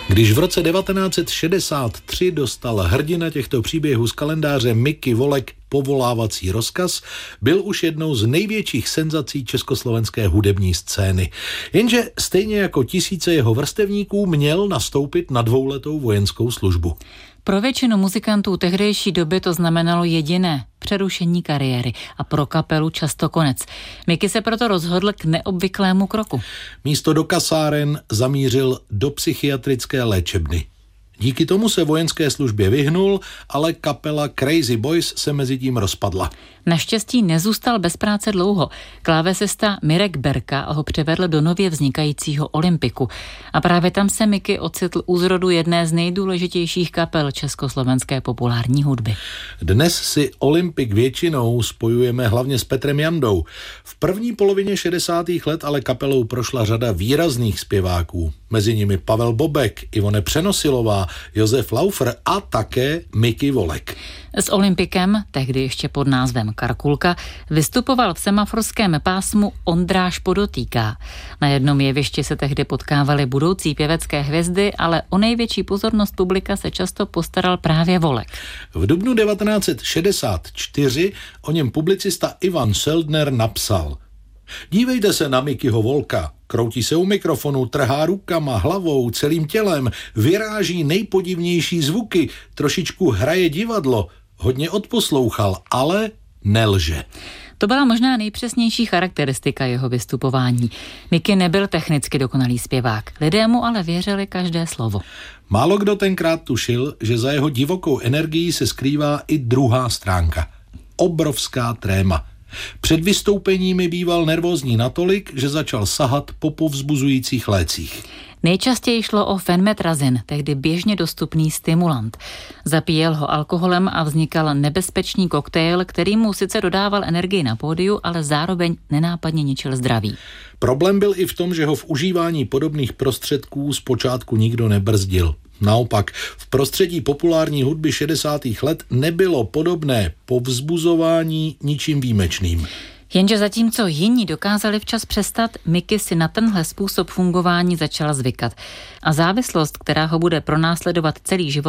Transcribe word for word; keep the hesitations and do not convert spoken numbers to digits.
Když v roce devatenáct set šedesát tři dostal hrdina těchto příběhů z kalendáře Mickey Volek povolávací rozkaz, byl už jednou z největších senzací československé hudební scény. Jenže stejně jako tisíce jeho vrstevníků měl nastoupit na dvouletou vojenskou službu. Pro většinu muzikantů tehdejší doby to znamenalo jediné – přerušení kariéry a pro kapelu často konec. Mickey se proto rozhodl k neobvyklému kroku. Místo do kasáren zamířil do psychiatrické léčebny. Díky tomu se vojenské službě vyhnul, ale kapela Crazy Boys se mezi tím rozpadla. Naštěstí nezůstal bez práce dlouho. Klávesista Mirek Berka ho převedl do nově vznikajícího Olympiku. A právě tam se Mickey ocitl u zrodu jedné z nejdůležitějších kapel československé populární hudby. Dnes si Olympik většinou spojujeme hlavně s Petrem Jandou. V první polovině šedesátých let ale kapelou prošla řada výrazných zpěváků. Mezi nimi Pavel Bobek, Ivone Přenosilová, Josef Laufer a také Mickey Volek. S Olympikem, tehdy ještě pod názvem Karkulka, vystupoval v semaforském pásmu Ondráš Podotýká. Na jednom jevišti se tehdy potkávaly budoucí pěvecké hvězdy, ale o největší pozornost publika se často postaral právě Volek. V dubnu devatenáct set šedesát čtyři o něm publicista Ivan Seldner napsal: Dívejte se na Mickeyho Volka. Kroutí se u mikrofonu, trhá rukama, hlavou, celým tělem, vyráží nejpodivnější zvuky, trošičku hraje divadlo, hodně odposlouchal, ale nelže. To byla možná nejpřesnější charakteristika jeho vystupování. Mickey nebyl technicky dokonalý zpěvák, lidé mu ale věřili každé slovo. Málo kdo tenkrát tušil, že za jeho divokou energií se skrývá i druhá stránka. Obrovská tréma. Před vystoupeními býval nervózní natolik, že začal sahat po povzbuzujících lécích. Nejčastěji šlo o fenmetrazin, tehdy běžně dostupný stimulant. Zapíjel ho alkoholem a vznikal nebezpečný koktejl, který mu sice dodával energii na pódiu, ale zároveň nenápadně ničil zdraví. Problém byl i v tom, že ho v užívání podobných prostředků zpočátku nikdo nebrzdil. Naopak, v prostředí populární hudby šedesátých let nebylo podobné povzbuzování ničím výjimečným. Jenže zatímco jiní dokázali včas přestat, Mickey si na tenhle způsob fungování začal zvykat. A závislost, která ho bude pronásledovat celý život,